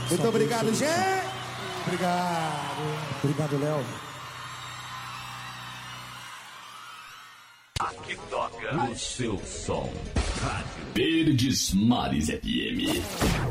Muito obrigado, gente. Obrigado. Obrigado, Léo. Aqui toca o seu som. Rádio Verdes Mares FM.